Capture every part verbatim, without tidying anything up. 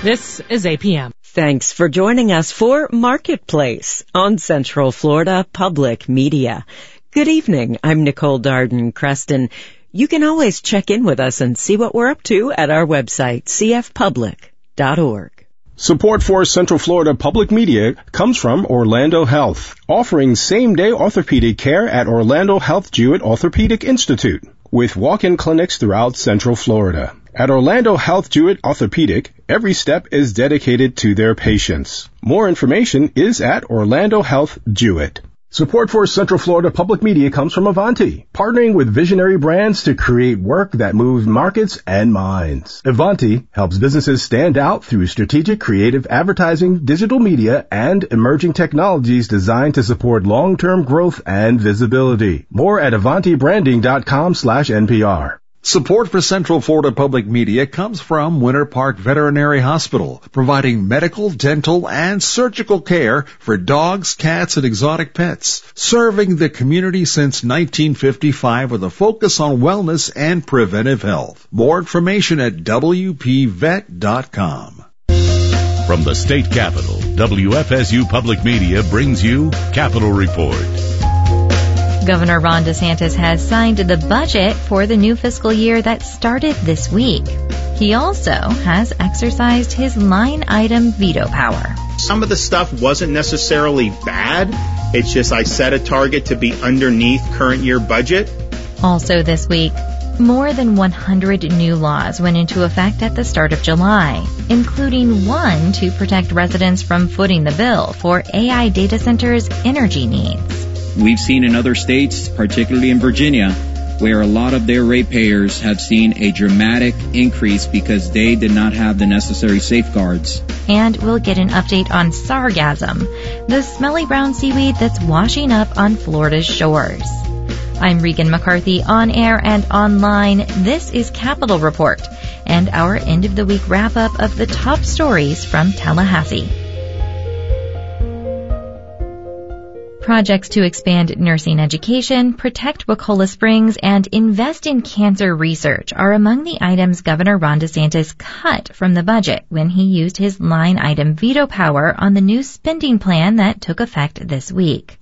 This is A P M. Thanks for joining us for Marketplace on Central Florida Public Media. Good evening. I'm Nicole Darden-Creston. You can always check in with us and see what we're up to at our website, c f public dot org. Support for Central Florida Public Media comes from Orlando Health, offering same-day orthopedic care at Orlando Health Jewett Orthopedic Institute, with walk-in clinics throughout Central Florida. At Orlando Health Jewett Orthopedic, every step is dedicated to their patients. More information is at Orlando Health Jewett. Support for Central Florida Public Media comes from Avanti, partnering with visionary brands to create work that moves markets and minds. Avanti helps businesses stand out through strategic creative advertising, digital media, and emerging technologies designed to support long-term growth and visibility. More at avanti branding dot com slash N P R. Support for Central Florida Public Media comes from Winter Park Veterinary Hospital, providing medical, dental, and surgical care for dogs, cats, and exotic pets, serving the community since nineteen fifty-five with a focus on wellness and preventive health. More information at w p vet dot com. From the state capitol, W F S U Public Media brings you Capitol Report. Governor Ron DeSantis has signed the budget for the new fiscal year that started this week. He also has exercised his line item veto power. Some of the stuff wasn't necessarily bad. It's just I set a target to be underneath current year budget. Also this week, more than one hundred new laws went into effect at the start of July, including one to protect residents from footing the bill for A I data centers' energy needs. We've seen in other states, particularly in Virginia, where a lot of their ratepayers have seen a dramatic increase because they did not have the necessary safeguards. And we'll get an update on sargassum, the smelly brown seaweed that's washing up on Florida's shores. I'm Regan McCarthy, on air and online. This is Capitol Report and our end-of-the-week wrap-up of the top stories from Tallahassee. Projects to expand nursing education, protect Wakulla Springs, and invest in cancer research are among the items Governor Ron DeSantis cut from the budget when he used his line item veto power on the new spending plan that took effect this week.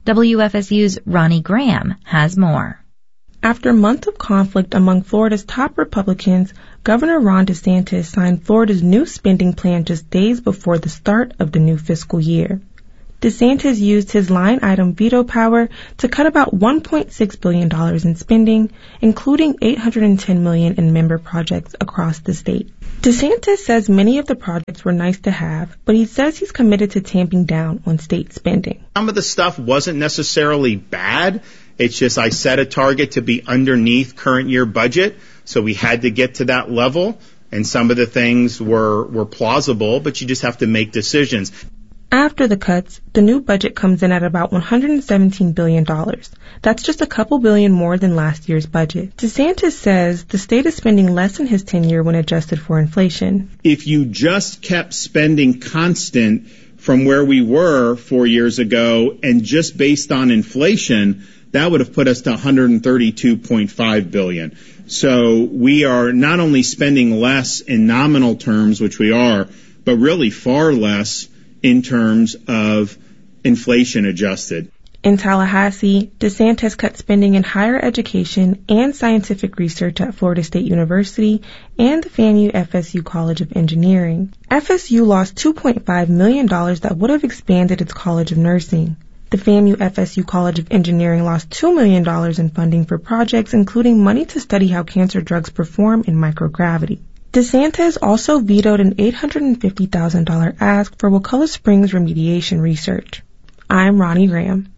W F S U's Ronnie Graham has more. After months of conflict among Florida's top Republicans, Governor Ron DeSantis signed Florida's new spending plan just days before the start of the new fiscal year. DeSantis used his line item veto power to cut about one point six billion dollars in spending, including eight hundred ten million dollars in member projects across the state. DeSantis says many of the projects were nice to have, but he says he's committed to tamping down on state spending. Some of the stuff wasn't necessarily bad. It's just I set a target to be underneath current year budget, so we had to get to that level, and some of the things were, were plausible, but you just have to make decisions. After the cuts, the new budget comes in at about one hundred seventeen billion dollars. That's just a couple billion more than last year's budget. DeSantis says the state is spending less in his tenure when adjusted for inflation. If you just kept spending constant from where we were four years ago and just based on inflation, that would have put us to one hundred thirty-two point five billion dollars. So we are not only spending less in nominal terms, which we are, but really far less in terms of inflation adjusted. In Tallahassee, DeSantis cut spending in higher education and scientific research at Florida State University and the FAMU F S U College of Engineering. F S U lost two point five million dollars that would have expanded its College of Nursing. The FAMU F S U College of Engineering lost two million dollars in funding for projects, including money to study how cancer drugs perform in microgravity. DeSantis also vetoed an eight hundred fifty thousand dollars ask for Wakulla Springs remediation research. I'm Ronnie Graham.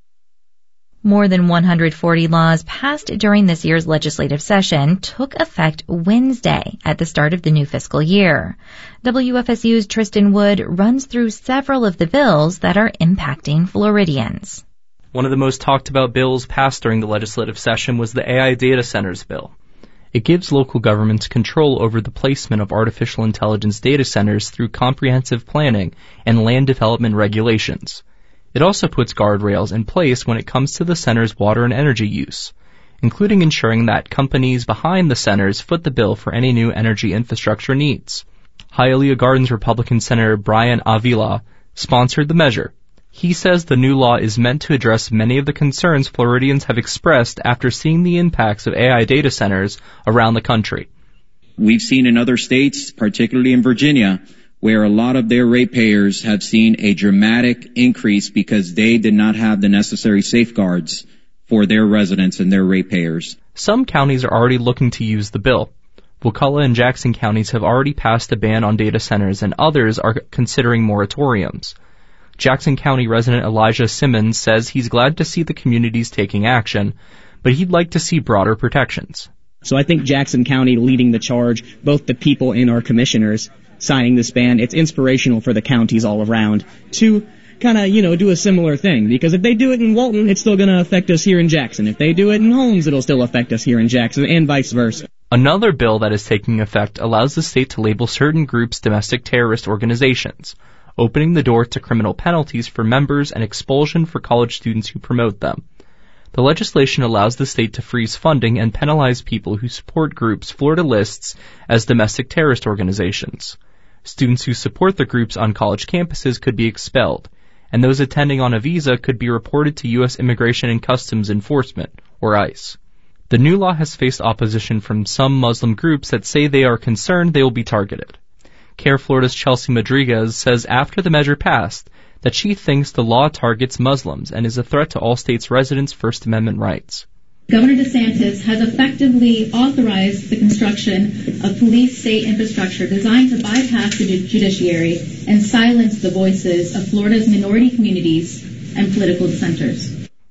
More than one hundred forty laws passed during this year's legislative session took effect Wednesday at the start of the new fiscal year. W F S U's Tristan Wood runs through several of the bills that are impacting Floridians. One of the most talked about bills passed during the legislative session was the A I data centers bill. It gives local governments control over the placement of artificial intelligence data centers through comprehensive planning and land development regulations. It also puts guardrails in place when it comes to the center's water and energy use, including ensuring that companies behind the centers foot the bill for any new energy infrastructure needs. Hialeah Gardens Republican Senator Brian Avila sponsored the measure. He says the new law is meant to address many of the concerns Floridians have expressed after seeing the impacts of A I data centers around the country. We've seen in other states, particularly in Virginia, where a lot of their ratepayers have seen a dramatic increase because they did not have the necessary safeguards for their residents and their ratepayers. Some counties are already looking to use the bill. Wakulla and Jackson counties have already passed a ban on data centers, and others are considering moratoriums. Jackson County resident Elijah Simmons says he's glad to see the communities taking action, but he'd like to see broader protections. So I think Jackson County leading the charge, both the people and our commissioners signing this ban, it's inspirational for the counties all around to kind of, you know, do a similar thing. Because if they do it in Walton, it's still going to affect us here in Jackson. If they do it in Holmes, it'll still affect us here in Jackson, and vice versa. Another bill that is taking effect allows the state to label certain groups domestic terrorist organizations, opening the door to criminal penalties for members and expulsion for college students who promote them. The legislation allows the state to freeze funding and penalize people who support groups Florida lists as domestic terrorist organizations. Students who support the groups on college campuses could be expelled, and those attending on a visa could be reported to U S Immigration and Customs Enforcement, or ICE. The new law has faced opposition from some Muslim groups that say they are concerned they will be targeted. CARE Florida's Chelsea Madriguez says after the measure passed that she thinks the law targets Muslims and is a threat to all states' residents' First Amendment rights. Governor DeSantis has effectively authorized the construction of police state infrastructure designed to bypass the judiciary and silence the voices of Florida's minority communities and political dissenters.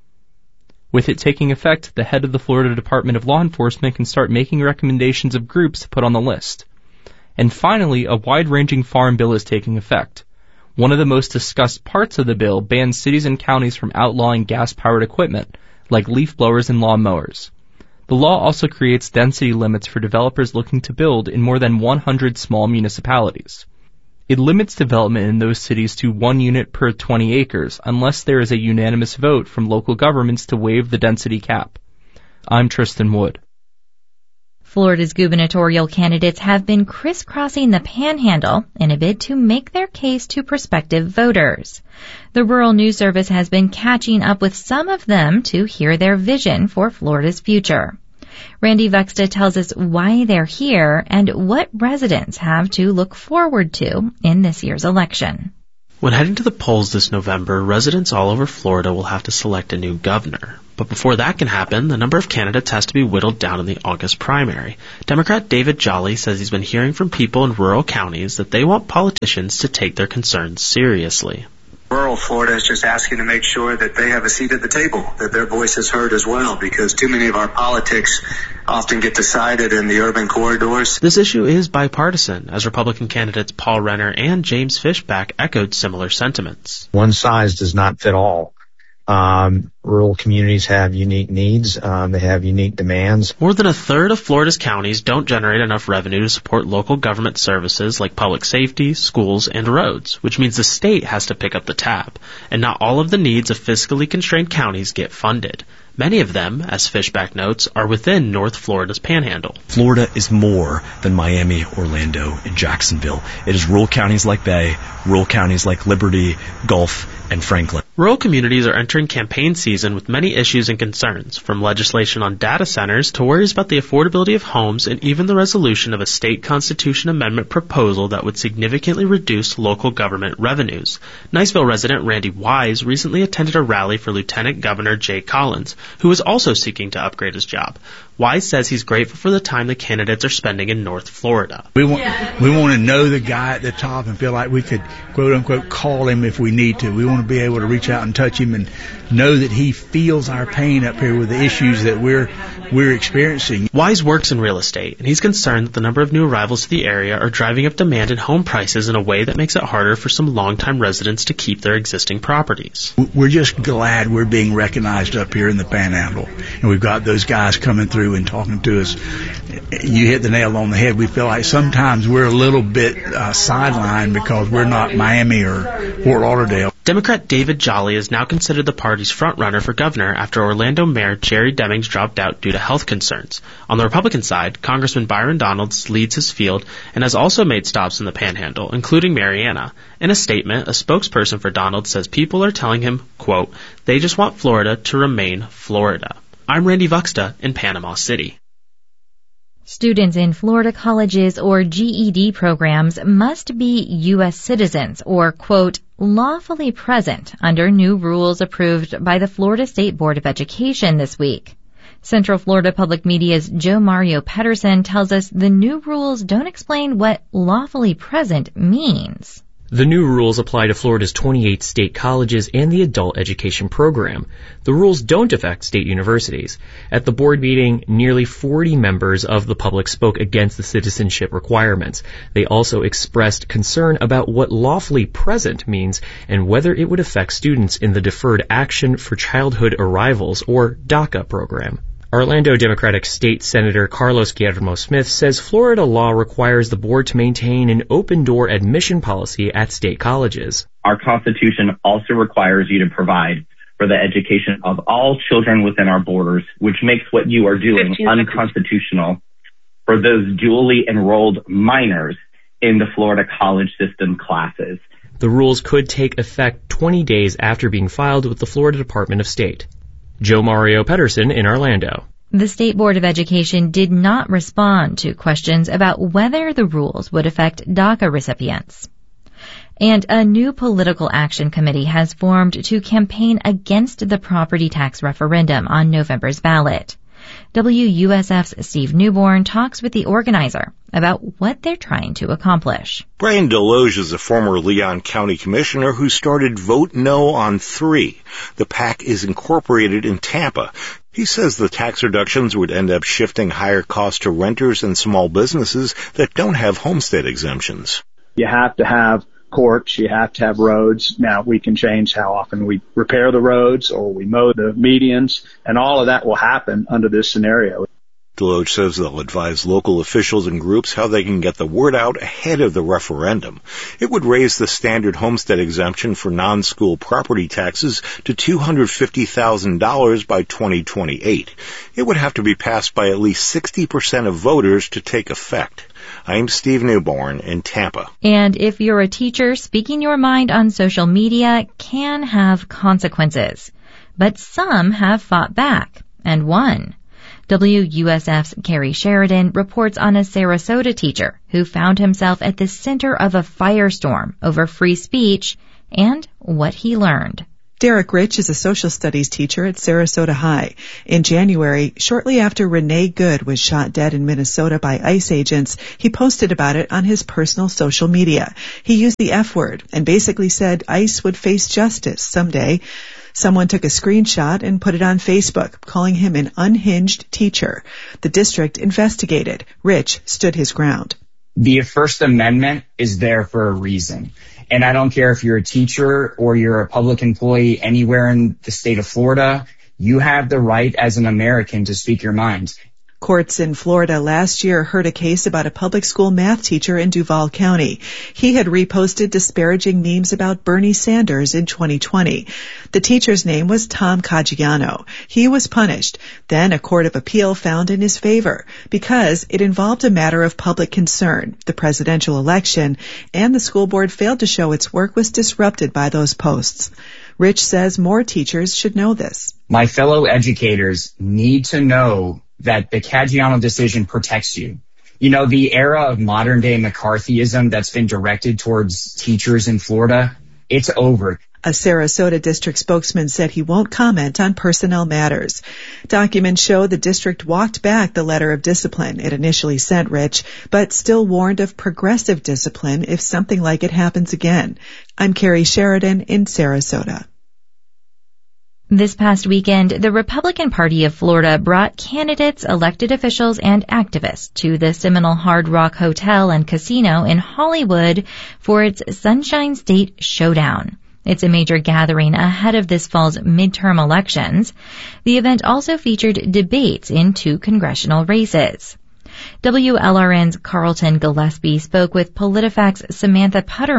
With it taking effect, the head of the Florida Department of Law Enforcement can start making recommendations of groups to put on the list. And finally, a wide-ranging farm bill is taking effect. One of the most discussed parts of the bill bans cities and counties from outlawing gas-powered equipment, like leaf blowers and lawn mowers. The law also creates density limits for developers looking to build in more than one hundred small municipalities. It limits development in those cities to one unit per twenty acres, unless there is a unanimous vote from local governments to waive the density cap. I'm Tristan Wood. Florida's gubernatorial candidates have been crisscrossing the panhandle in a bid to make their case to prospective voters. The Rural News Service has been catching up with some of them to hear their vision for Florida's future. Randy Vexta tells us why they're here and what residents have to look forward to in this year's election. When heading to the polls this November, residents all over Florida will have to select a new governor. But before that can happen, the number of candidates has to be whittled down in the August primary. Democrat David Jolly says he's been hearing from people in rural counties that they want politicians to take their concerns seriously. Rural Florida is just asking to make sure that they have a seat at the table, that their voice is heard as well, because too many of our politics often get decided in the urban corridors. This issue is bipartisan, as Republican candidates Paul Renner and James Fishback echoed similar sentiments. One size does not fit all. Um, rural communities have unique needs. Um, they have unique demands. More than a third of Florida's counties don't generate enough revenue to support local government services like public safety, schools, and roads, which means the state has to pick up the tab. And not all of the needs of fiscally constrained counties get funded. Many of them, as Fishback notes, are within North Florida's panhandle. Florida is more than Miami, Orlando, and Jacksonville. It is rural counties like Bay, rural counties like Liberty, Gulf, and Franklin. Rural communities are entering campaign season with many issues and concerns, from legislation on data centers to worries about the affordability of homes and even the resolution of a state constitution amendment proposal that would significantly reduce local government revenues. Niceville resident Randy Wise recently attended a rally for Lieutenant Governor Jay Collins, who is also seeking to upgrade his job. Wise says he's grateful for the time the candidates are spending in North Florida. We want, we want to know the guy at the top and feel like we could, quote unquote, call him if we need to. We want to be able to reach out and touch him and know that he feels our pain up here with the issues that we're we're experiencing. Wise works in real estate, and he's concerned that the number of new arrivals to the area are driving up demand in home prices in a way that makes it harder for some longtime residents to keep their existing properties. We're just glad we're being recognized up here in the Panhandle, and we've got those guys coming through and talking to us. You hit the nail on the head. We feel like sometimes we're a little bit uh, sidelined because we're not Miami or Fort Lauderdale. Democrat David Jolly is now considered the party's frontrunner for governor after Orlando Mayor Jerry Demings dropped out due to health concerns. On the Republican side, Congressman Byron Donalds leads his field and has also made stops in the Panhandle, including Mariana. In a statement, a spokesperson for Donalds says people are telling him, quote, they just want Florida to remain Florida. I'm Randy Vuxta in Panama City. Students in Florida colleges or G E D programs must be U S citizens or, quote, lawfully present under new rules approved by the Florida State Board of Education this week. Central Florida Public Media's Joe Mario Pedersen tells us the new rules don't explain what lawfully present means. The new rules apply to Florida's twenty-eight state colleges and the adult education program. The rules don't affect state universities. At the board meeting, nearly forty members of the public spoke against the citizenship requirements. They also expressed concern about what lawfully present means and whether it would affect students in the Deferred Action for Childhood Arrivals, or DACA program. Orlando Democratic State Senator Carlos Guillermo Smith says Florida law requires the board to maintain an open-door admission policy at state colleges. Our Constitution also requires you to provide for the education of all children within our borders, which makes what you are doing unconstitutional for those dually enrolled minors in the Florida college system classes. The rules could take effect twenty days after being filed with the Florida Department of State. Joe Mario Pedersen in Orlando. The State Board of Education did not respond to questions about whether the rules would affect DACA recipients. And a new political action committee has formed to campaign against the property tax referendum on November's ballot. W U S F's Steve Newborn talks with the organizer about what they're trying to accomplish. Brian Deloge is a former Leon County commissioner who started Vote No on three. The PAC is incorporated in Tampa. He says the tax reductions would end up shifting higher costs to renters and small businesses that don't have homestead exemptions. You have to have courts, you have to have roads. Now, we can change how often we repair the roads or we mow the medians, and all of that will happen under this scenario. Deloge says they'll advise local officials and groups how they can get the word out ahead of the referendum. It would raise the standard homestead exemption for non-school property taxes to two hundred fifty thousand dollars by twenty twenty-eight. It would have to be passed by at least sixty percent of voters to take effect. I'm Steve Newborn in Tampa. And if you're a teacher, speaking your mind on social media can have consequences. But some have fought back and won. W U S F's Carrie Sheridan reports on a Sarasota teacher who found himself at the center of a firestorm over free speech and what he learned. Derek Rich is a social studies teacher at Sarasota High. In January, shortly after Renee Good was shot dead in Minnesota by ICE agents, he posted about it on his personal social media. He used the F word and basically said ICE would face justice someday. Someone took a screenshot and put it on Facebook, calling him an unhinged teacher. The district investigated. Rich stood his ground. The First Amendment is there for a reason. And I don't care if you're a teacher or you're a public employee anywhere in the state of Florida, you have the right as an American to speak your mind. Courts in Florida last year heard a case about a public school math teacher in Duval County. He had reposted disparaging memes about Bernie Sanders in twenty twenty. The teacher's name was Tom Caggiano. He was punished. Then a court of appeal found in his favor because it involved a matter of public concern, the presidential election, and the school board failed to show its work was disrupted by those posts. Rich says more teachers should know this. My fellow educators need to know that the Caggiano decision protects you. You know, the era of modern day McCarthyism that's been directed towards teachers in Florida, it's over. A Sarasota district spokesman said he won't comment on personnel matters. Documents show the district walked back the letter of discipline it initially sent Rich, but still warned of progressive discipline if something like it happens again. I'm Carrie Sheridan in Sarasota. This past weekend, the Republican Party of Florida brought candidates, elected officials, and activists to the Seminole Hard Rock Hotel and Casino in Hollywood for its Sunshine State Showdown. It's a major gathering ahead of this fall's midterm elections. The event also featured debates in two congressional races. W L R N's Carlton Gillespie spoke with PolitiFact's Samantha Putterman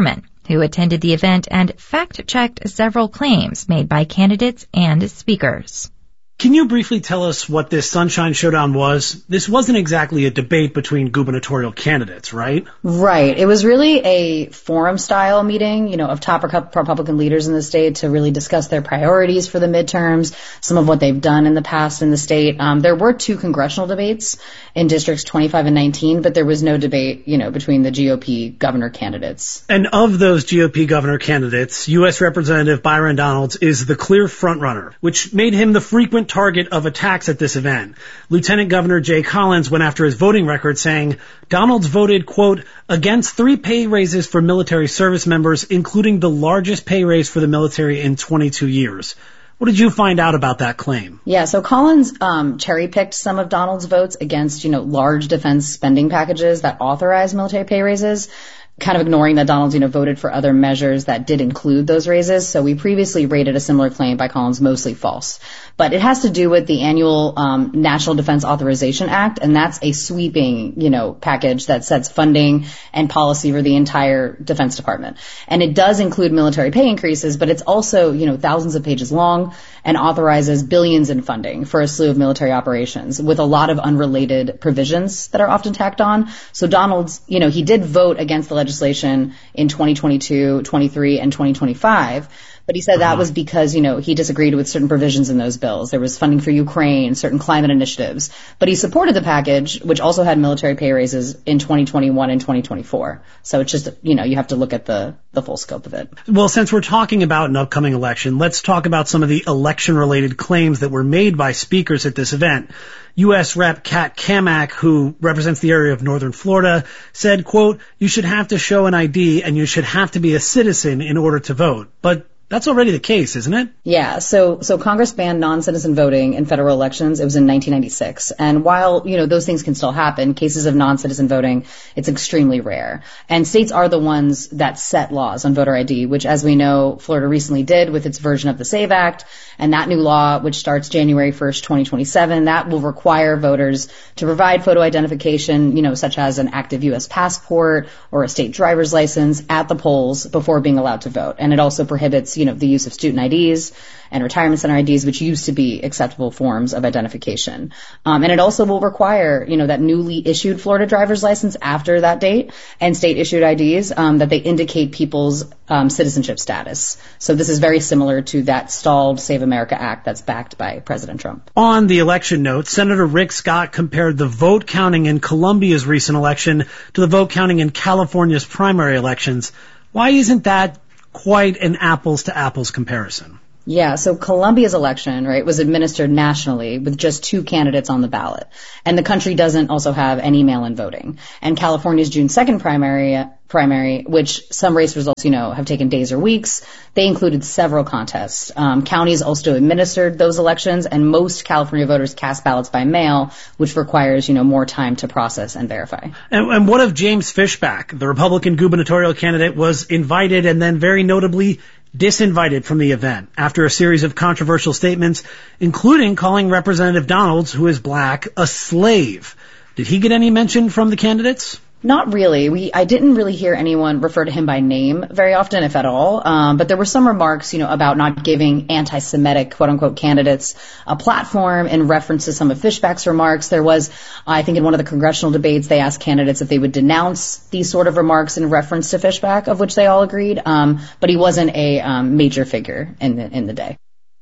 who attended the event and fact-checked several claims made by candidates and speakers. Can you briefly tell us what this Sunshine Showdown was? This wasn't exactly a debate between gubernatorial candidates, right? Right. It was really a forum-style meeting, you know, of top Republican leaders in the state to really discuss their priorities for the midterms, some of what they've done in the past in the state. Um, there were two congressional debates in districts twenty-five and nineteen, but there was no debate, you know, between the G O P governor candidates. And of those G O P governor candidates, U S Representative Byron Donalds is the clear frontrunner, which made him the frequent target of attacks at this event. Lieutenant Governor Jay Collins went after his voting record, saying Donalds voted, quote, against three pay raises for military service members, including the largest pay raise for the military in twenty-two years. What did you find out about that claim? Yeah, so Collins um, cherry-picked some of Donald's votes against, you know, large defense spending packages that authorize military pay raises, kind of ignoring that Donald's, you know, voted for other measures that did include those raises. So we previously rated a similar claim by Collins mostly false. But it has to do with the annual um, National Defense Authorization Act, and that's a sweeping, you know, package that sets funding and policy for the entire Defense Department. And it does include military pay increases, but it's also, you know, thousands of pages long and authorizes billions in funding for a slew of military operations with a lot of unrelated provisions that are often tacked on. So Donald's, you know, he did vote against the legislation in twenty twenty-two, twenty-three, and twenty twenty-five. But he said that was because, you know, he disagreed with certain provisions in those bills. There was funding for Ukraine, certain climate initiatives. But he supported the package, which also had military pay raises in twenty twenty-one and twenty twenty-four. So it's just, you know, you have to look at the, the full scope of it. Well, since we're talking about an upcoming election, let's talk about some of the election-related claims that were made by speakers at this event. U S Rep Kat Cammack, who represents the area of northern Florida, said, quote, you should have to show an I D and you should have to be a citizen in order to vote. But that's already the case, isn't it? Yeah, so so Congress banned non-citizen voting in federal elections. It was in nineteen ninety-six. And while, you know, those things can still happen, cases of non-citizen voting, it's extremely rare. And states are the ones that set laws on voter I D, which, as we know, Florida recently did with its version of the SAVE Act. And that new law, which starts January first, twenty twenty-seven, that will require voters to provide photo identification, you know, such as an active U S passport or a state driver's license at the polls before being allowed to vote. And it also prohibits, you know, the use of student I Ds and retirement center I Ds, which used to be acceptable forms of identification. Um, and it also will require, you know, that newly issued Florida driver's license after that date and state issued I Ds um, that they indicate people's um, citizenship status. So this is very similar to that stalled Save America Act that's backed by President Trump. On the election note, Senator Rick Scott compared the vote counting in Columbia's recent election to the vote counting in California's primary elections. Why isn't that quite an apples to apples comparison? Yeah, so Columbia's election, right, was administered nationally with just two candidates on the ballot. And the country doesn't also have any mail-in voting. And California's June second primary, primary, which some race results, you know, have taken days or weeks, they included several contests. Um, counties also administered those elections, and most California voters cast ballots by mail, which requires, you know, more time to process and verify. And, and what if James Fishback, the Republican gubernatorial candidate, was invited and then very notably disinvited from the event after a series of controversial statements, including calling Representative Donalds, who is black, a slave? Did he get any mention from the candidates? Not really. We I didn't really hear anyone refer to him by name very often, if at all. Um, but there were some remarks, you know, about not giving anti-Semitic, quote-unquote, candidates a platform in reference to some of Fishback's remarks. There was, I think, in one of the congressional debates, they asked candidates if they would denounce these sort of remarks in reference to Fishback, of which they all agreed. Um, but he wasn't a um, major figure in the, in the day.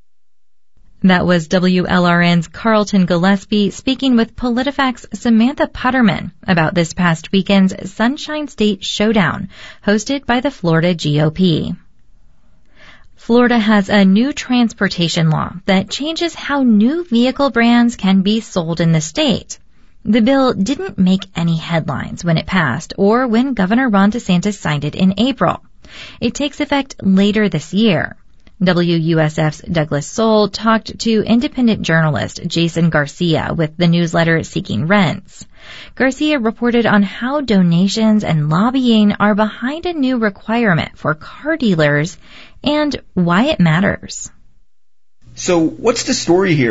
That was W L R N's Carlton Gillespie speaking with PolitiFact's Samantha Putterman about this past weekend's Sunshine State Showdown, hosted by the Florida G O P. Florida has a new transportation law that changes how new vehicle brands can be sold in the state. The bill didn't make any headlines when it passed or when Governor Ron DeSantis signed it in April. It takes effect later this year. W U S F's Douglas Soul talked to independent journalist Jason Garcia with the newsletter Seeking Rents. Garcia reported on how donations and lobbying are behind a new requirement for car dealers and why it matters. So what's the story here?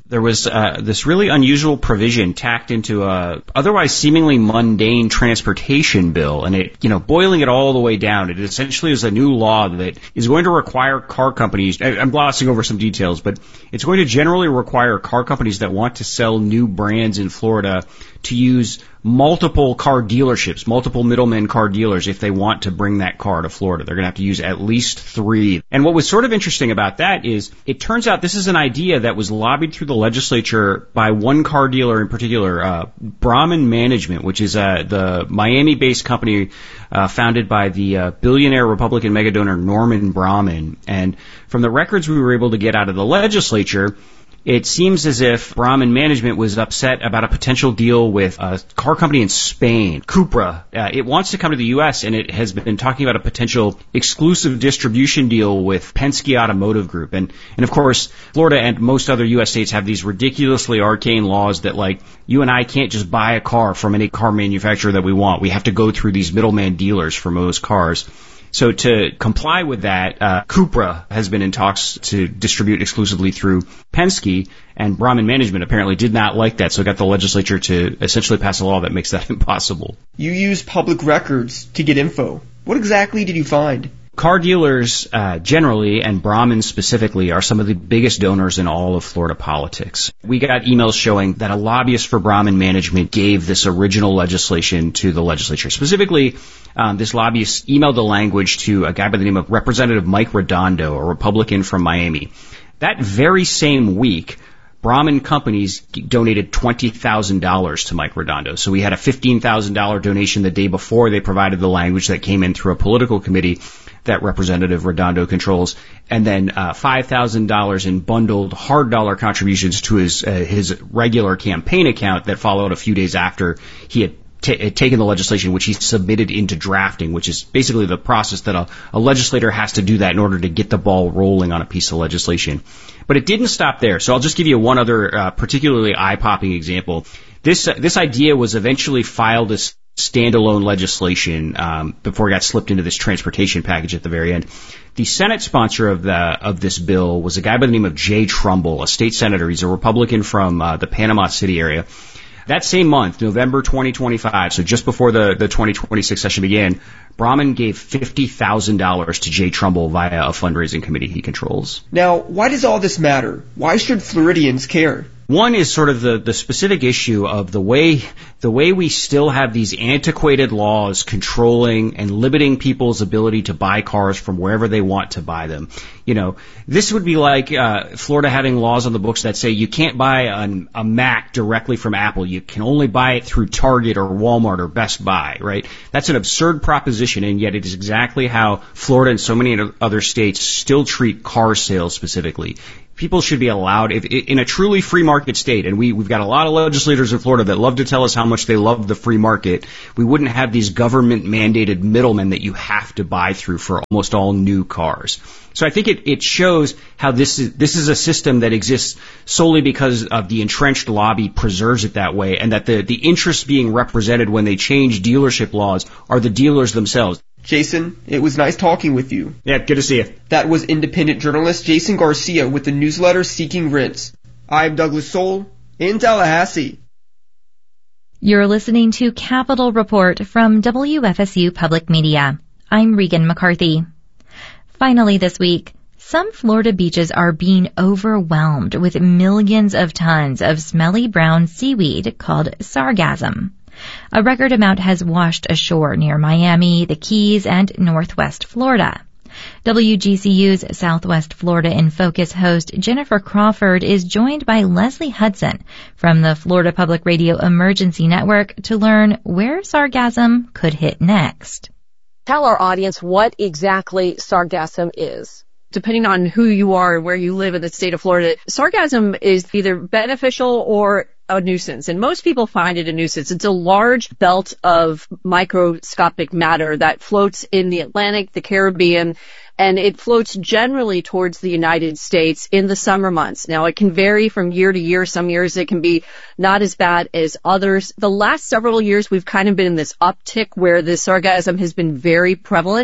there was uh, this really unusual provision tacked into a otherwise seemingly mundane transportation bill, and it, you know, boiling it all the way down, it essentially is a new law that is going to require car companies, I'm glossing over some details, but it's going to generally require car companies that want to sell new brands in Florida to use multiple car dealerships, multiple middlemen car dealers if they want to bring that car to Florida. They're going to have to use at least three. And what was sort of interesting about that is it turns out this is an idea that was lobbied through the legislature by one car dealer in particular, uh, Brahman Management, which is uh, the Miami-based company uh, founded by the uh, billionaire Republican megadonor Norman Brahman. And from the records we were able to get out of the legislature, it seems as if Brahman Management was upset about a potential deal with a car company in Spain, Cupra. Uh, it wants to come to the U S, and it has been talking about a potential exclusive distribution deal with Penske Automotive Group. And, and of course, Florida and most other U S states have these ridiculously arcane laws that, like, you and I can't just buy a car from any car manufacturer that we want. We have to go through these middleman dealers for most cars. So to comply with that, uh, Cupra has been in talks to distribute exclusively through Penske, and Brahman Management apparently did not like that, so it got the legislature to essentially pass a law that makes that impossible. You use public records to get info. What exactly did you find? Car dealers uh, generally, and Brahman specifically, are some of the biggest donors in all of Florida politics. We got emails showing that a lobbyist for Brahman Management gave this original legislation to the legislature. Specifically, um, this lobbyist emailed the language to a guy by the name of Representative Mike Redondo, a Republican from Miami. That very same week, Brahman companies donated twenty thousand dollars to Mike Redondo. So we had a fifteen thousand dollars donation the day before they provided the language that came in through a political committee that Representative Redondo controls, and then uh, five thousand dollars in bundled hard dollar contributions to his uh, his regular campaign account that followed a few days after he had T- taken the legislation, which he submitted into drafting, which is basically the process that a, a legislator has to do that in order to get the ball rolling on a piece of legislation. But it didn't stop there. So I'll just give you one other uh, particularly eye-popping example. This uh, this idea was eventually filed as standalone legislation um, before it got slipped into this transportation package at the very end. The Senate sponsor of the of this bill was a guy by the name of Jay Trumbull, a state senator. He's a Republican from uh, the Panama City area. That same month, November twenty twenty-five, so just before the, the twenty twenty-six session began, Brahman gave fifty thousand dollars to Jay Trumbull via a fundraising committee he controls. Now, why does all this matter? Why should Floridians care? One is sort of the, the specific issue of the way the way we still have these antiquated laws controlling and limiting people's ability to buy cars from wherever they want to buy them. You know, this would be like uh, Florida having laws on the books that say you can't buy an, a Mac directly from Apple. You can only buy it through Target or Walmart or Best Buy, right? That's an absurd proposition, and yet it is exactly how Florida and so many other states still treat car sales specifically. People should be allowed, if, in a truly free market state, and we, we've got a lot of legislators in Florida that love to tell us how much they love the free market, we wouldn't have these government-mandated middlemen that you have to buy through for almost all new cars. So I think it, it shows how this is, this is a system that exists solely because of the entrenched lobby preserves it that way, and that the, the interests being represented when they change dealership laws are the dealers themselves. Jason, it was nice talking with you. Yeah, good to see you. That was independent journalist Jason Garcia with the newsletter Seeking Rents. I'm Douglas Soul in Tallahassee. You're listening to Capitol Report from W F S U Public Media. I'm Regan McCarthy. Finally this week, some Florida beaches are being overwhelmed with millions of tons of smelly brown seaweed called sargassum. A record amount has washed ashore near Miami, the Keys, and Northwest Florida. W G C U's Southwest Florida in Focus host Jennifer Crawford is joined by Leslie Hudson from the Florida Public Radio Emergency Network to learn where sargassum could hit next. Tell our audience what exactly sargassum is. Depending on who you are and where you live in the state of Florida, sargassum is either beneficial or a nuisance, and most people find it a nuisance. It's a large belt of microscopic matter that floats in the Atlantic, the Caribbean, and it floats generally towards the United States in the summer months. Now, it can vary from year to year. Some years it can be not as bad as others. The last several years, we've kind of been in this uptick where the sargassum has been very prevalent.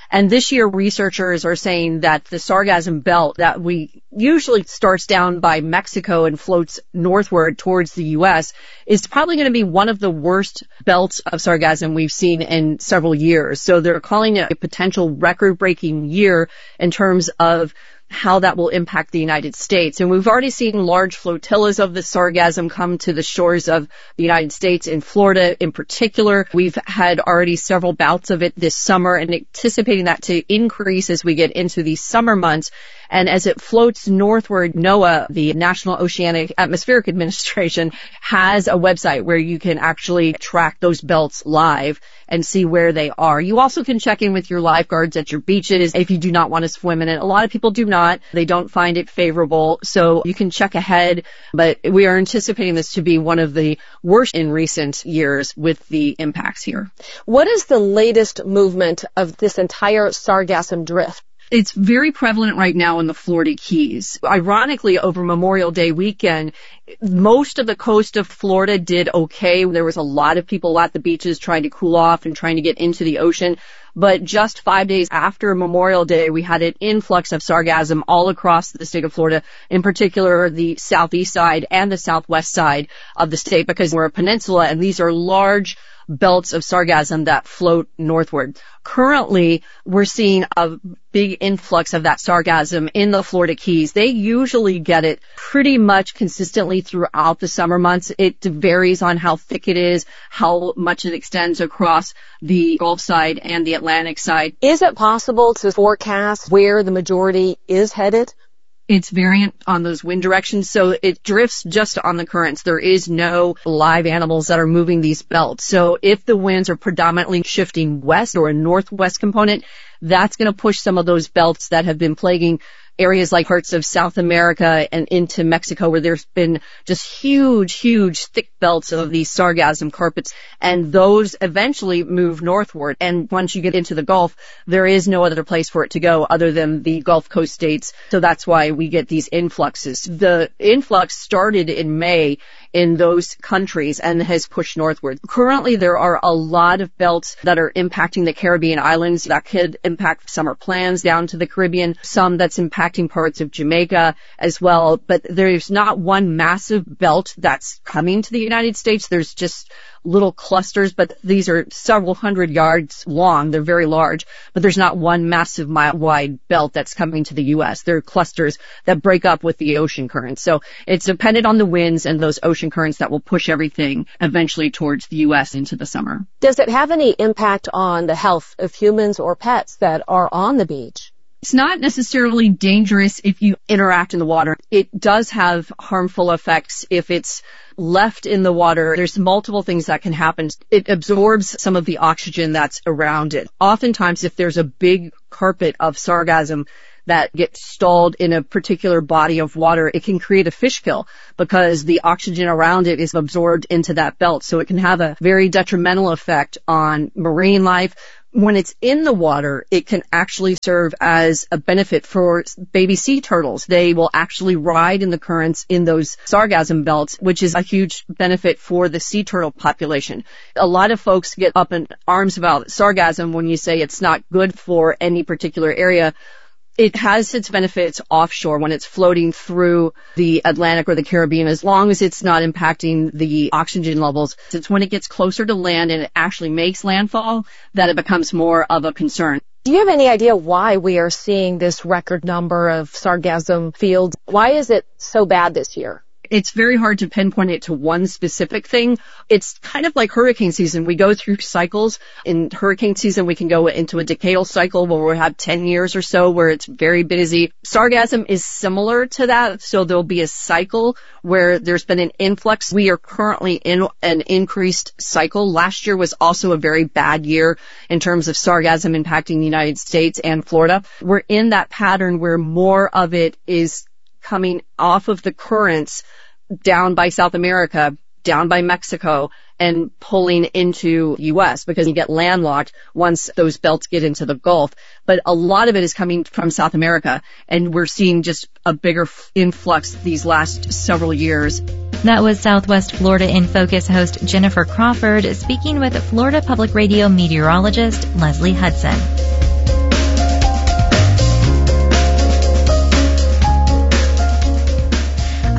And this year, researchers are saying that the sargassum belt that we usually starts down by Mexico and floats northward towards the U S is probably going to be one of the worst belts of sargassum we've seen in several years. So they're calling it a potential record-breaking year in terms of how that will impact the United States. And we've already seen large flotillas of the sargassum come to the shores of the United States, in Florida in particular. We've had already several bouts of it this summer and anticipating that to increase as we get into these summer months. And as it floats northward, NOAA, the National Oceanic Atmospheric Administration, has a website where you can actually track those belts live and see where they are. You also can check in with your lifeguards at your beaches if you do not want to swim in it. A lot of people do not. They don't find it favorable. So you can check ahead. But we are anticipating this to be one of the worst in recent years with the impacts here. What is the latest movement of this entire sargassum drift? It's very prevalent right now in the Florida Keys. Ironically, over Memorial Day weekend, most of the coast of Florida did okay. There was a lot of people at the beaches trying to cool off and trying to get into the ocean. But just five days after Memorial Day, we had an influx of sargassum all across the state of Florida, in particular the southeast side and the southwest side of the state, because we're a peninsula and these are large belts of sargassum that float northward. Currently, we're seeing a big influx of that sargassum in the Florida Keys. They usually get it pretty much consistently throughout the summer months. It varies on how thick it is, how much it extends across the Gulf side and the Atlantic side. Is it possible to forecast where the majority is headed? It's variant on those wind directions, so it drifts just on the currents. There is no live animals that are moving these belts. So if the winds are predominantly shifting west or a northwest component, that's going to push some of those belts that have been plaguing areas like parts of South America and into Mexico, where there's been just huge, huge thick belts of these sargassum carpets, and those eventually move northward. And once you get into the Gulf, there is no other place for it to go other than the Gulf Coast states. So that's why we get these influxes. The influx started in May in those countries and has pushed northward. Currently, there are a lot of belts that are impacting the Caribbean islands. That could impact summer plans down to the Caribbean, some that's impacting parts of Jamaica as well. But there's not one massive belt that's coming to the United States. There's just little clusters, but these are several hundred yards long. They're very large, but there's not one massive mile wide belt that's coming to the U S. There are clusters that break up with the ocean currents. So it's dependent on the winds and those ocean currents that will push everything eventually towards the U S into the summer. Does it have any impact on the health of humans or pets that are on the beach? It's not necessarily dangerous if you interact in the water. It does have harmful effects if it's left in the water. There's multiple things that can happen. It absorbs some of the oxygen that's around it. Oftentimes, if there's a big carpet of sargassum that gets stalled in a particular body of water, it can create a fish kill because the oxygen around it is absorbed into that belt. So it can have a very detrimental effect on marine life. When it's in the water, it can actually serve as a benefit for baby sea turtles. They will actually ride in the currents in those sargassum belts, which is a huge benefit for the sea turtle population. A lot of folks get up in arms about sargassum when you say it's not good for any particular area. It has its benefits offshore when it's floating through the Atlantic or the Caribbean, as long as it's not impacting the oxygen levels. It's when it gets closer to land and it actually makes landfall that it becomes more of a concern. Do you have any idea why we are seeing this record number of sargassum fields? Why is it so bad this year? It's very hard to pinpoint it to one specific thing. It's kind of like hurricane season. We go through cycles. In hurricane season, we can go into a decadal cycle where we have ten years or so where it's very busy. Sargassum is similar to that. So there'll be a cycle where there's been an influx. We are currently in an increased cycle. Last year was also a very bad year in terms of sargassum impacting the United States and Florida. We're in that pattern where more of it is coming off of the currents down by South America, down by Mexico, and pulling into U S because you get landlocked once those belts get into the Gulf. But a lot of it is coming from South America, and we're seeing just a bigger influx these last several years. That was Southwest Florida in Focus host Jennifer Crawford speaking with Florida Public Radio meteorologist Leslie Hudson.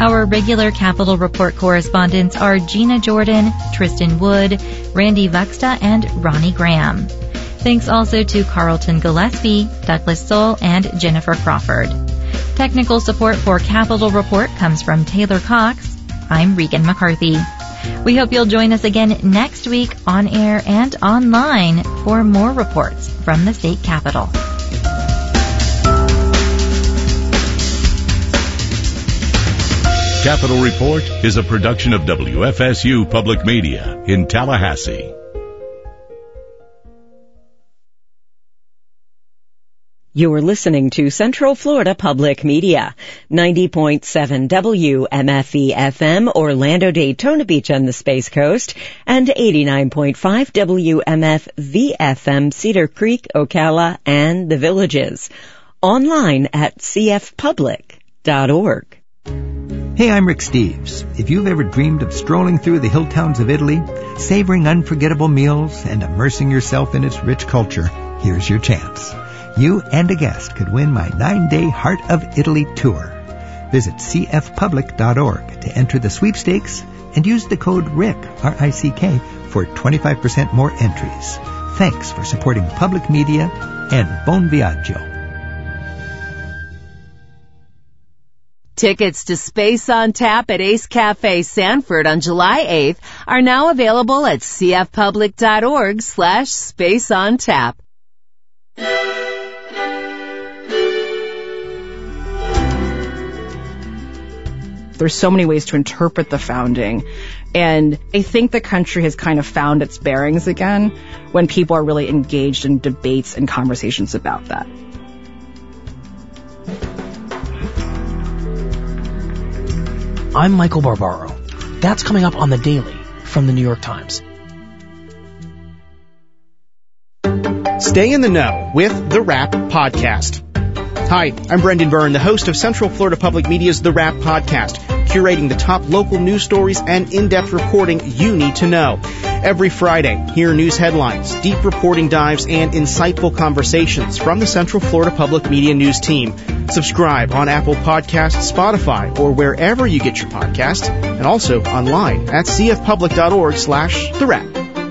Our regular Capitol Report correspondents are Gina Jordan, Tristan Wood, Randy Vuxta, and Ronnie Graham. Thanks also to Carlton Gillespie, Douglas Soul, and Jennifer Crawford. Technical support for Capitol Report comes from Taylor Cox. I'm Regan McCarthy. We hope you'll join us again next week on air and online for more reports from the state capitol. Capitol Report is a production of W F S U Public Media in Tallahassee. You're listening to Central Florida Public Media, ninety point seven W M F E F M, Orlando, Daytona Beach and the Space Coast, and eighty-nine point five W M F V F M, Cedar Creek, Ocala, and the Villages. Online at c f public dot org. Hey, I'm Rick Steves. If you've ever dreamed of strolling through the hill towns of Italy, savoring unforgettable meals, and immersing yourself in its rich culture, here's your chance. You and a guest could win my nine-day Heart of Italy tour. Visit c f public dot org to enter the sweepstakes and use the code RICK, R I C K, for twenty-five percent more entries. Thanks for supporting public media, and bon viaggio. Tickets to Space on Tap at Ace Cafe Sanford on July eighth are now available at c f public dot org slash space on tap. There's so many ways to interpret the founding. And I think the country has kind of found its bearings again when people are really engaged in debates and conversations about that. I'm Michael Barbaro. That's coming up on The Daily from the New York Times. Stay in the know with The Wrap Podcast. Hi, I'm Brendan Byrne, the host of Central Florida Public Media's The Wrap Podcast, curating the top local news stories and in-depth reporting you need to know. Every Friday, hear news headlines, deep reporting dives, and insightful conversations from the Central Florida Public Media News team. Subscribe on Apple Podcasts, Spotify, or wherever you get your podcasts, and also online at c f public dot org slash the wrap.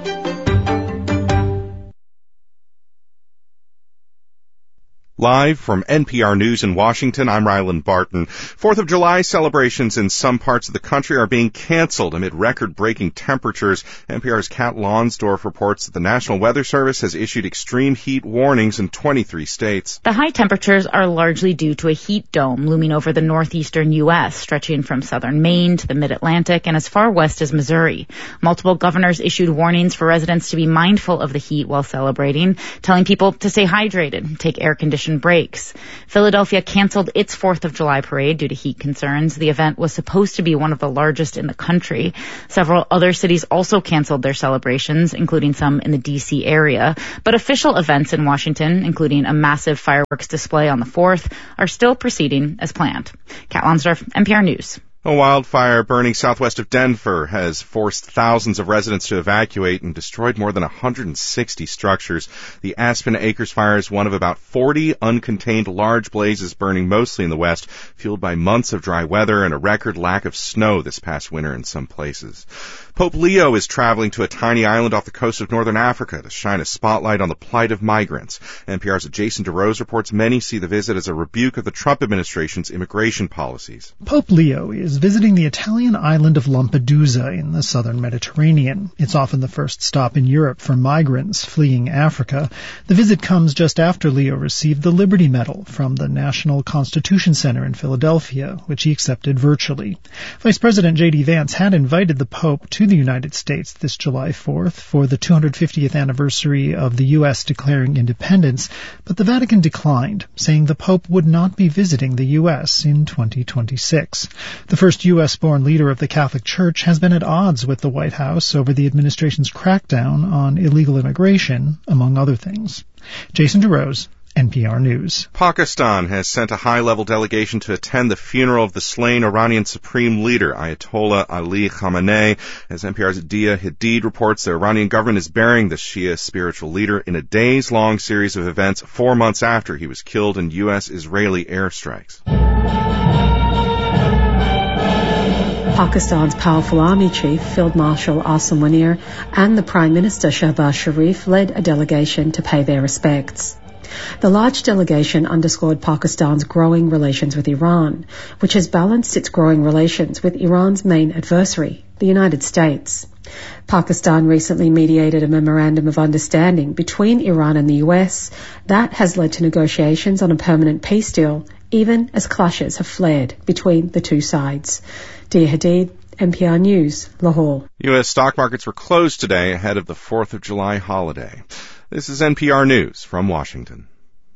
Live from N P R News in Washington, I'm Ryland Barton. Fourth of July celebrations in some parts of the country are being canceled amid record-breaking temperatures. N P R's Kat Lonsdorf reports that the National Weather Service has issued extreme heat warnings in twenty-three states. The high temperatures are largely due to a heat dome looming over the northeastern U S, stretching from southern Maine to the mid-Atlantic and as far west as Missouri. Multiple governors issued warnings for residents to be mindful of the heat while celebrating, telling people to stay hydrated, take air-conditioned breaks. Philadelphia canceled its fourth of July parade due to heat concerns. The event was supposed to be one of the largest in the country. Several other cities also canceled their celebrations, including some in the D C area. But official events in Washington, including a massive fireworks display on the fourth, are still proceeding as planned. Kat Lonsdorf, N P R News. A wildfire burning southwest of Denver has forced thousands of residents to evacuate and destroyed more than one hundred sixty structures. The Aspen Acres fire is one of about forty uncontained large blazes burning mostly in the west, fueled by months of dry weather and a record lack of snow this past winter in some places. Pope Leo is traveling to a tiny island off the coast of northern Africa to shine a spotlight on the plight of migrants. N P R's Jason DeRose reports many see the visit as a rebuke of the Trump administration's immigration policies. Pope Leo is visiting the Italian island of Lampedusa in the southern Mediterranean. It's often the first stop in Europe for migrants fleeing Africa. The visit comes just after Leo received the Liberty Medal from the National Constitution Center in Philadelphia, which he accepted virtually. Vice President J D Vance had invited the Pope to the United States this July fourth for the two hundred fiftieth anniversary of the U S declaring independence, but the Vatican declined, saying the Pope would not be visiting the U S in twenty twenty-six. The first U S-born leader of the Catholic Church has been at odds with the White House over the administration's crackdown on illegal immigration, among other things. Jason DeRose, N P R News. Pakistan has sent a high-level delegation to attend the funeral of the slain Iranian Supreme Leader, Ayatollah Ali Khamenei. As N P R's Dia Hadid reports, the Iranian government is burying the Shia spiritual leader in a days-long series of events four months after he was killed in U S-Israeli airstrikes. Pakistan's powerful army chief, Field Marshal Asim Munir, and the Prime Minister Shehbaz Sharif led a delegation to pay their respects. The large delegation underscored Pakistan's growing relations with Iran, which has balanced its growing relations with Iran's main adversary, the United States. Pakistan recently mediated a memorandum of understanding between Iran and the U S that has led to negotiations on a permanent peace deal, even as clashes have flared between the two sides. Dia Hadid, N P R News, Lahore. U S stock markets were closed today ahead of the fourth of July holiday. This is N P R News from Washington.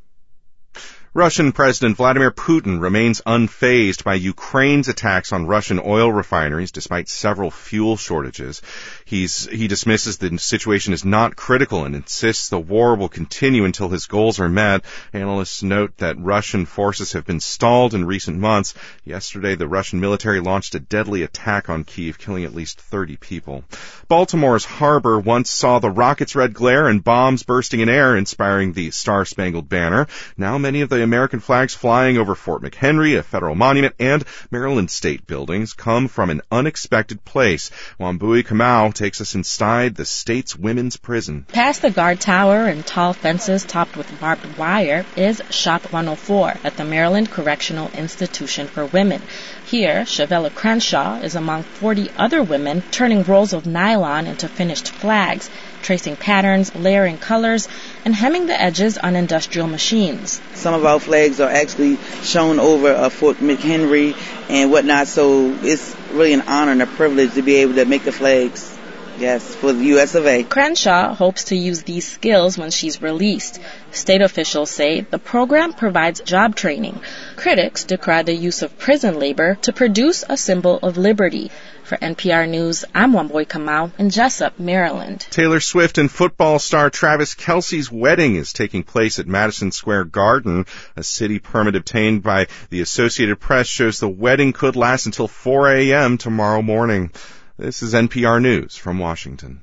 Russian President Vladimir Putin remains unfazed by Ukraine's attacks on Russian oil refineries despite several fuel shortages. He's, he dismisses the situation as not critical and insists the war will continue until his goals are met. Analysts note that Russian forces have been stalled in recent months. Yesterday, the Russian military launched a deadly attack on Kyiv, killing at least thirty people. Baltimore's harbor once saw the rocket's red glare and bombs bursting in air, inspiring the Star-Spangled Banner. Now many of the American flags flying over Fort McHenry, a federal monument, and Maryland state buildings come from an unexpected place. Wambui Kamau takes us inside the state's women's prison. Past the guard tower and tall fences topped with barbed wire is Shop one oh four at the Maryland Correctional Institution for Women. Here, Shavella Crenshaw is among forty other women turning rolls of nylon into finished flags, tracing patterns, layering colors, and hemming the edges on industrial machines. Some of our flags are actually shown over uh, Fort McHenry and whatnot, so it's really an honor and a privilege to be able to make the flags. Yes, for the U S of A. Crenshaw hopes to use these skills when she's released. State officials say the program provides job training. Critics decry the use of prison labor to produce a symbol of liberty. For N P R News, I'm Wambui Kamau in Jessup, Maryland. Taylor Swift and football star Travis Kelce's wedding is taking place at Madison Square Garden. A city permit obtained by the Associated Press shows the wedding could last until four a.m. tomorrow morning. This is N P R News from Washington.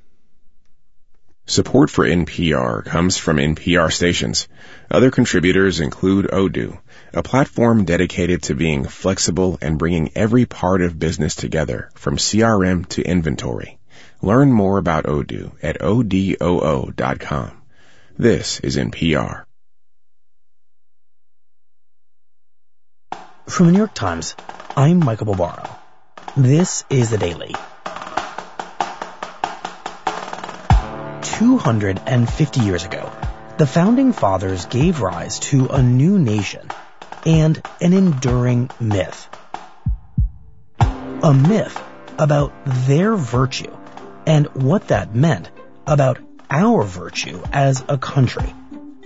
Support for N P R comes from N P R stations. Other contributors include Odoo, a platform dedicated to being flexible and bringing every part of business together, from C R M to inventory. Learn more about Odoo at odoo dot com. This is N P R. From the New York Times, I'm Michael Barbaro. This is The Daily. two hundred fifty years ago, the Founding Fathers gave rise to a new nation and an enduring myth. A myth about their virtue and what that meant about our virtue as a country.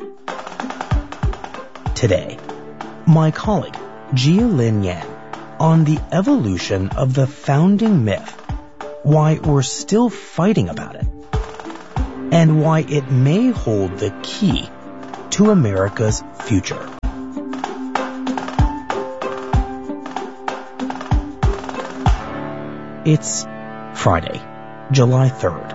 Today, my colleague, Jia-Lin Yan, on the evolution of the founding myth, why we're still fighting about it, and why it may hold the key to America's future. It's Friday, July third.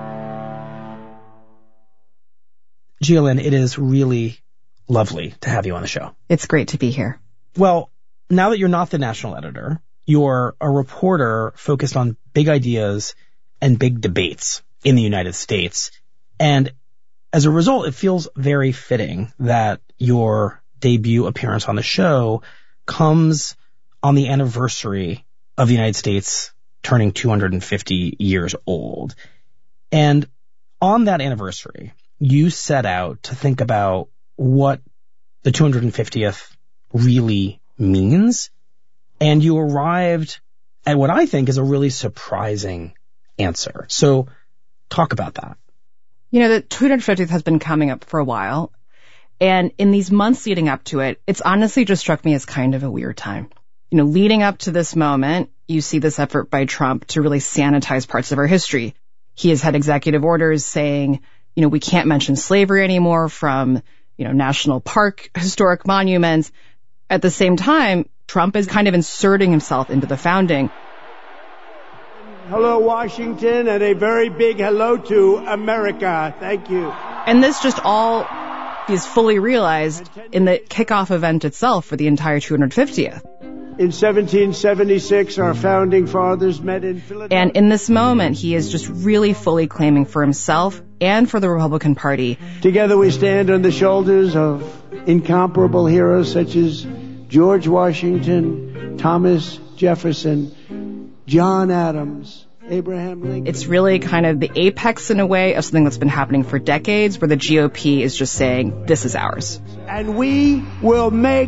Jia-Lin, it is really lovely to have you on the show. It's great to be here. Well, now that you're not the national editor, you're a reporter focused on big ideas and big debates in the United States. And as a result, it feels very fitting that your debut appearance on the show comes on the anniversary of the United States turning two hundred fifty years old. And on that anniversary, you set out to think about what the two hundred fiftieth really means. And you arrived at what I think is a really surprising answer. So talk about that. You know, the two hundred fiftieth has been coming up for a while. And in these months leading up to it, it's honestly just struck me as kind of a weird time. You know, leading up to this moment, you see this effort by Trump to really sanitize parts of our history. He has had executive orders saying, you know, we can't mention slavery anymore from, you know, national park historic monuments. At the same time, Trump is kind of inserting himself into the founding. Hello, Washington, and a very big hello to America. Thank you. And this just all is fully realized in the kickoff event itself for the entire two hundred fiftieth. In seventeen seventy-six, our founding fathers met in Philadelphia. And in this moment, he is just really fully claiming for himself and for the Republican Party. Together we stand on the shoulders of incomparable heroes such as George Washington, Thomas Jefferson, John Adams, Abraham Lincoln. It's really kind of the apex in a way of something that's been happening for decades, where the G O P is just saying, this is ours. And we will make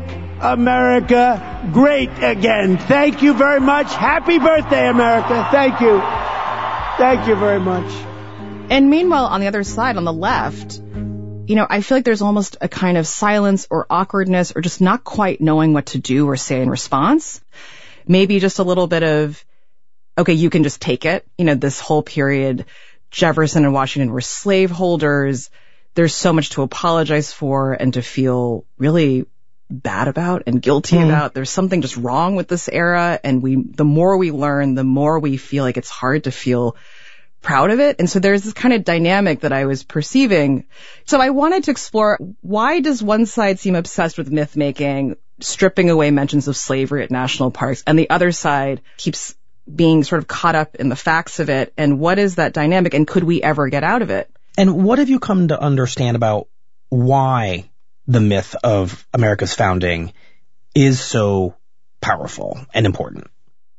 America great again. Thank you very much. Happy birthday, America. Thank you. Thank you very much. And meanwhile, on the other side, on the left, you know, I feel like there's almost a kind of silence or awkwardness or just not quite knowing what to do or say in response. Maybe just a little bit of, okay, you can just take it. You know, this whole period, Jefferson and Washington were slaveholders. There's so much to apologize for and to feel really bad about and guilty mm. about. There's something just wrong with this era. And we, the more we learn, the more we feel like it's hard to feel proud of it. And so there's this kind of dynamic that I was perceiving. So I wanted to explore, why does one side seem obsessed with myth making, stripping away mentions of slavery at national parks, and the other side keeps being sort of caught up in the facts of it? And what is that dynamic, and could we ever get out of it? And what have you come to understand about why the myth of America's founding is so powerful and important?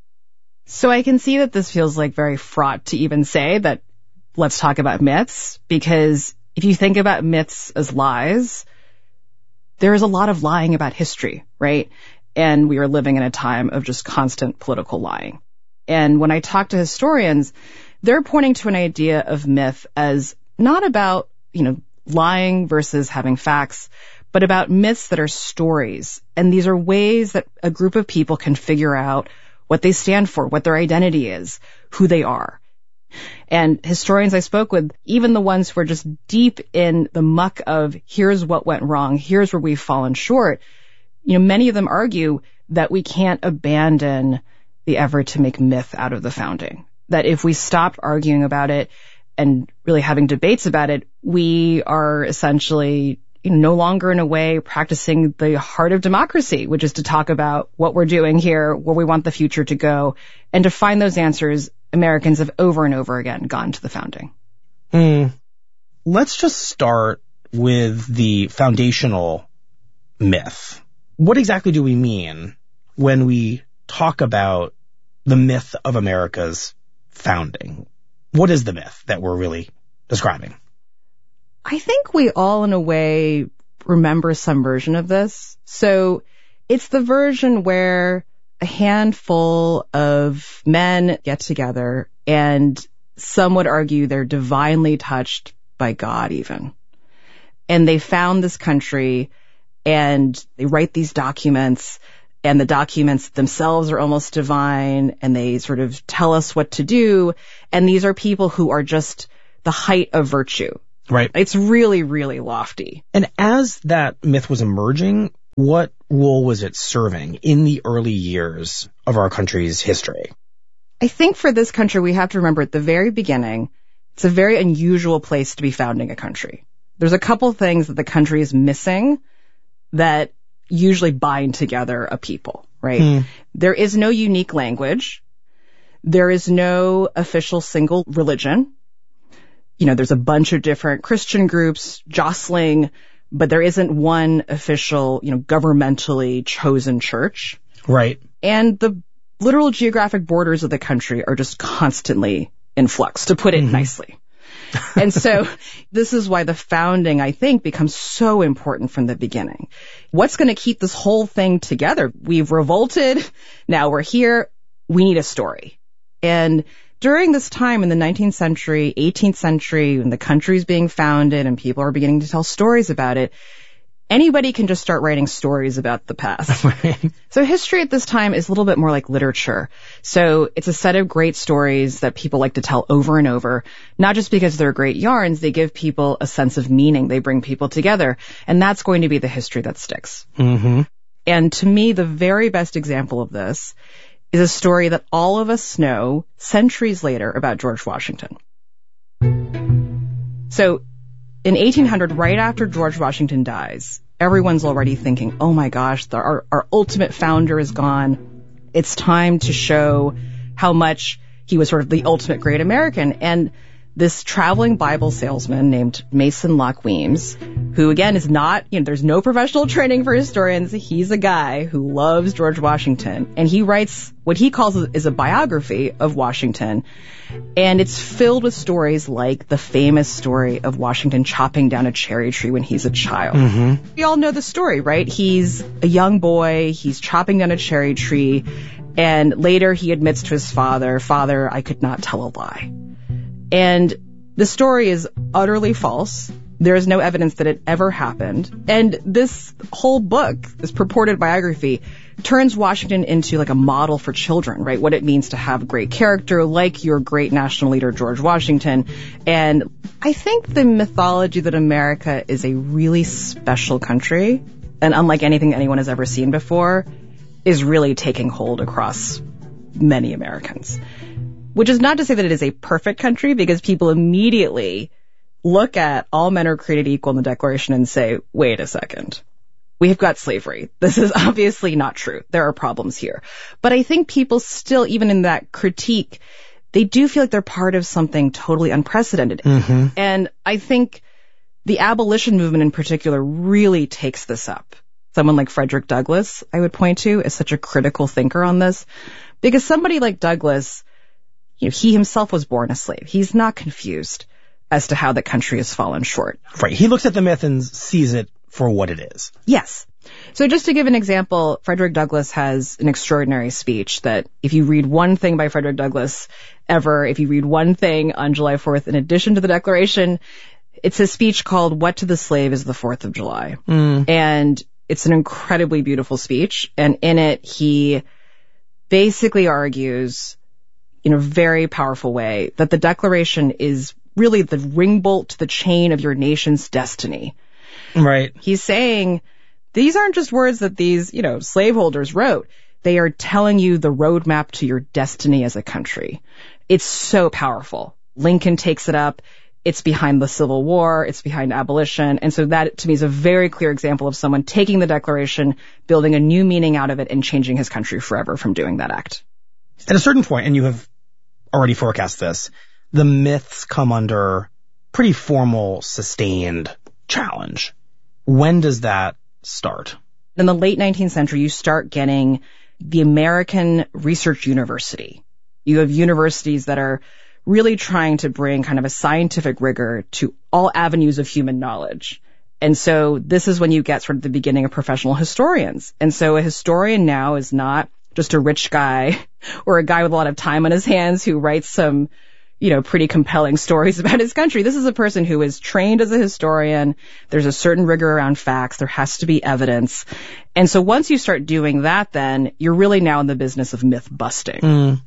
So I can see that this feels like very fraught to even say that let's talk about myths, because if you think about myths as lies, there is a lot of lying about history, right? And we are living in a time of just constant political lying. And when I talk to historians, they're pointing to an idea of myth as not about, you know, lying versus having facts, but about myths that are stories. And these are ways that a group of people can figure out what they stand for, what their identity is, who they are. And historians I spoke with, even the ones who are just deep in the muck of here's what went wrong, here's where we've fallen short, you know, many of them argue that we can't abandon the effort to make myth out of the founding. That if we stopped arguing about it and really having debates about it, we are essentially no longer in a way practicing the heart of democracy, which is to talk about what we're doing here, where we want the future to go. And to find those answers, Americans have over and over again gone to the founding. Mm. Let's just start with the foundational myth. What exactly do we mean when we talk about the myth of America's founding? What is the myth that we're really describing? I think we all, in a way, remember some version of this. So it's the version where a handful of men get together, and some would argue they're divinely touched by God even. And they found this country, and they write these documents, and the documents themselves are almost divine, and they sort of tell us what to do. And these are people who are just the height of virtue. Right. It's really, really lofty. And as that myth was emerging, what role was it serving in the early years of our country's history? I think for this country, we have to remember at the very beginning, it's a very unusual place to be founding a country. There's a couple things that the country is missing that usually bind together a people, right? Mm. There is no unique language. There is no official single religion. You know, there's a bunch of different Christian groups jostling, but there isn't one official, you know, governmentally chosen church. Right. And the literal geographic borders of the country are just constantly in flux, to put it mm-hmm. nicely. And so this is why the founding, I think, becomes so important from the beginning. What's going to keep this whole thing together? We've revolted. Now we're here. We need a story. And during this time in the nineteenth century, eighteenth century, when the country's being founded and people are beginning to tell stories about it, anybody can just start writing stories about the past. So history at this time is a little bit more like literature. So it's a set of great stories that people like to tell over and over, not just because they're great yarns, they give people a sense of meaning. They bring people together. And that's going to be the history that sticks. Mm-hmm. And to me, the very best example of this is a story that all of us know centuries later about George Washington. So in eighteen hundred, right after George Washington dies, everyone's already thinking, oh my gosh, the, our, our ultimate founder is gone. It's time to show how much he was sort of the ultimate great American. And this traveling Bible salesman named Mason Locke Weems, who again is not, you know, there's no professional training for historians. He's a guy who loves George Washington, and he writes what he calls is a biography of Washington. And it's filled with stories like the famous story of Washington chopping down a cherry tree when he's a child. Mm-hmm. We all know the story, right? He's a young boy, he's chopping down a cherry tree, and later he admits to his father, "Father, I could not tell a lie." And the story is utterly false. There is no evidence that it ever happened. And this whole book, this purported biography, turns Washington into like a model for children, right? What it means to have great character, like your great national leader, George Washington. And I think the mythology that America is a really special country, and unlike anything anyone has ever seen before, is really taking hold across many Americans. Which is not to say that it is a perfect country, because people immediately look at all men are created equal in the Declaration and say, wait a second, we've got slavery. This is obviously not true. There are problems here. But I think people still, even in that critique, they do feel like they're part of something totally unprecedented. Mm-hmm. And I think the abolition movement in particular really takes this up. Someone like Frederick Douglass, I would point to, as such a critical thinker on this, because somebody like Douglass, you know, he himself was born a slave. He's not confused as to how the country has fallen short. Right. He looks at the myth and sees it for what it is. Yes. So just to give an example, Frederick Douglass has an extraordinary speech that if you read one thing by Frederick Douglass ever, if you read one thing on July fourth in addition to the Declaration, it's a speech called "What to the Slave is the Fourth of July." Mm. And it's an incredibly beautiful speech. And in it, he basically argues in a very powerful way that the Declaration is really the ring bolt to the chain of your nation's destiny. Right. He's saying these aren't just words that these, you know, slaveholders wrote. They are telling you the roadmap to your destiny as a country. It's so powerful. Lincoln takes it up. It's behind the Civil War. It's behind abolition. And so that, to me, is a very clear example of someone taking the Declaration, building a new meaning out of it, and changing his country forever from doing that act. At a certain point, and you have already forecast this, the myths come under pretty formal, sustained challenge. When does that start? In the late nineteenth century, you start getting the American Research University. You have universities that are really trying to bring kind of a scientific rigor to all avenues of human knowledge. And so this is when you get sort of the beginning of professional historians. And so a historian now is not just a rich guy or a guy with a lot of time on his hands who writes some, you know, pretty compelling stories about his country. This is a person who is trained as a historian. There's a certain rigor around facts. There has to be evidence. And so once you start doing that, then you're really now in the business of myth busting. Mm.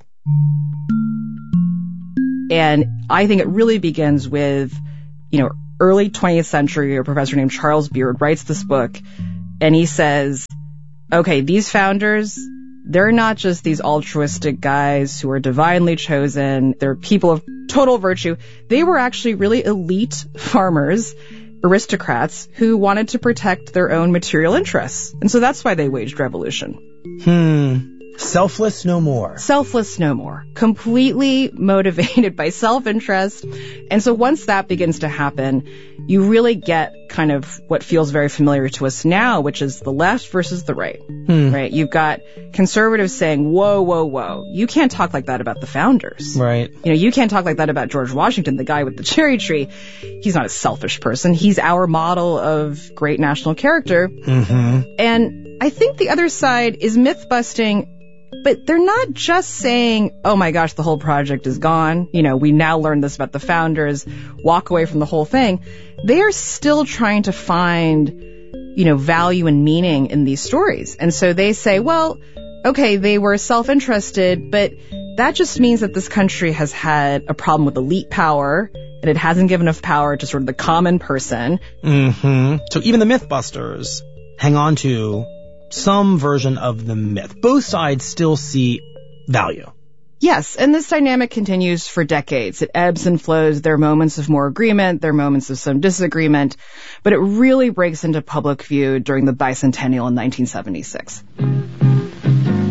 And I think it really begins with, you know, early twentieth century, a professor named Charles Beard writes this book, and he says, okay, these founders, they're not just these altruistic guys who are divinely chosen. They're people of total virtue. They were actually really elite farmers, aristocrats, who wanted to protect their own material interests. And so that's why they waged revolution. Hmm. Selfless no more. Selfless no more. Completely motivated by self-interest. And so once that begins to happen, you really get kind of what feels very familiar to us now, which is the left versus the right. Hmm. Right? You've got conservatives saying, whoa, whoa, whoa, you can't talk like that about the founders. Right. You know, you can't talk like that about George Washington, the guy with the cherry tree. He's not a selfish person. He's our model of great national character. Mm-hmm. And I think the other side is myth busting. But they're not just saying, oh my gosh, the whole project is gone. You know, we now learned this about the founders, walk away from the whole thing. They are still trying to find, you know, value and meaning in these stories. And so they say, well, okay, they were self-interested, but that just means that this country has had a problem with elite power, and it hasn't given enough power to sort of the common person. Mm-hmm. So even the Mythbusters hang on to some version of the myth. Both sides still see value. Yes, and this dynamic continues for decades. It ebbs and flows. There are moments of more agreement, there are moments of some disagreement, but it really breaks into public view during the bicentennial in nineteen seventy-six.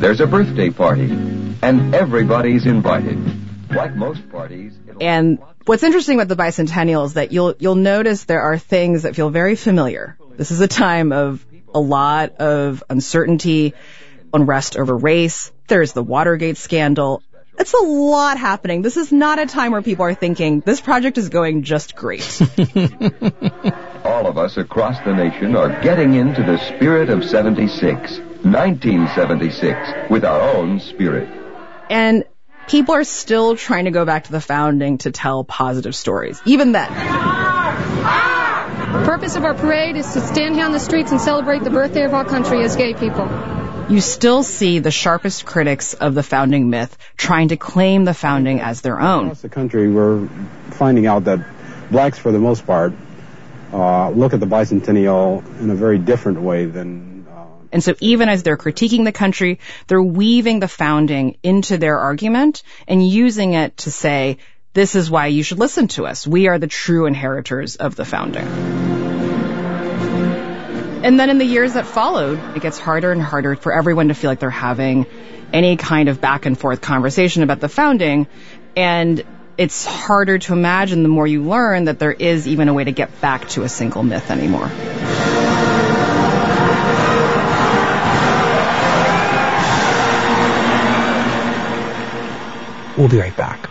there's a birthday party, and everybody's invited. Like most parties... And what's interesting about the bicentennial is that you'll you'll notice there are things that feel very familiar. This is a time of a lot of uncertainty, unrest over race. There's the Watergate scandal. It's a lot happening. This is not a time where people are thinking, this project is going just great. All of us across the nation are getting into the spirit of seventy-six, nineteen seventy-six, with our own spirit. And people are still trying to go back to the founding to tell positive stories, even then. The purpose of our parade is to stand here on the streets and celebrate the birthday of our country as gay people. You still see the sharpest critics of the founding myth trying to claim the founding as their own. Across the country, we're finding out that blacks, for the most part, uh, look at the bicentennial in a very different way than... And so even as they're critiquing the country, they're weaving the founding into their argument and using it to say, this is why you should listen to us. We are the true inheritors of the founding. And then in the years that followed, it gets harder and harder for everyone to feel like they're having any kind of back and forth conversation about the founding. And it's harder to imagine the more you learn that there is even a way to get back to a single myth anymore. We'll be right back.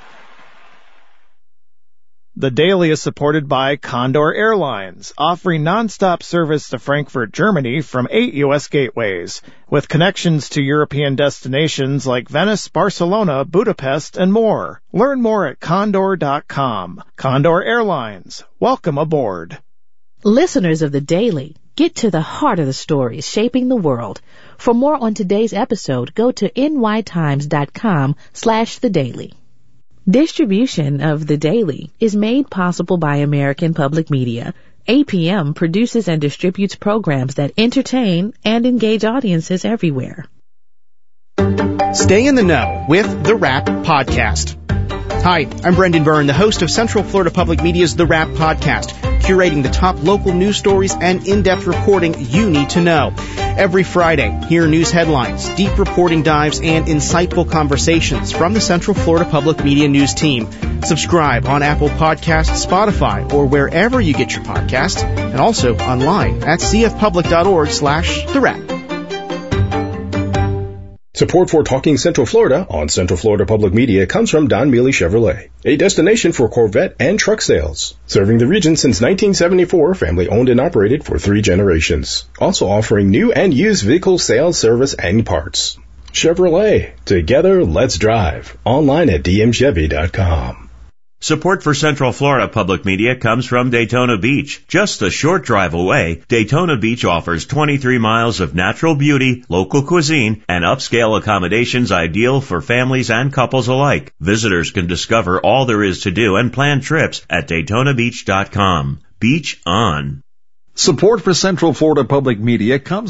The Daily is supported by Condor Airlines, offering nonstop service to Frankfurt, Germany from eight U S gateways, with connections to European destinations like Venice, Barcelona, Budapest, and more. Learn more at condor dot com. Condor Airlines. Welcome aboard. Listeners of The Daily, get to the heart of the stories shaping the world. For more on today's episode, go to n y times dot com slash the daily. Distribution of The Daily is made possible by American Public Media. A P M produces and distributes programs that entertain and engage audiences everywhere. Stay in the know with The Wrap Podcast. Hi, I'm Brendan Byrne, the host of Central Florida Public Media's The Wrap Podcast, curating the top local news stories and in-depth reporting you need to know. Every Friday, hear news headlines, deep reporting dives, and insightful conversations from the Central Florida Public Media News team. Subscribe on Apple Podcasts, Spotify, or wherever you get your podcasts, and also online at c f public dot org slash the wrap. Support for Talking Central Florida on Central Florida Public Media comes from Don Mealy Chevrolet, a destination for Corvette and truck sales. Serving the region since nineteen seventy-four, family owned and operated for three generations. Also offering new and used vehicle sales, service, and parts. Chevrolet. Together, let's drive. Online at d m chevy dot com. Support for Central Florida Public Media comes from Daytona Beach. Just a short drive away, Daytona Beach offers twenty-three miles of natural beauty, local cuisine, and upscale accommodations ideal for families and couples alike. Visitors can discover all there is to do and plan trips at daytona beach dot com. Beach on. Support for Central Florida Public Media comes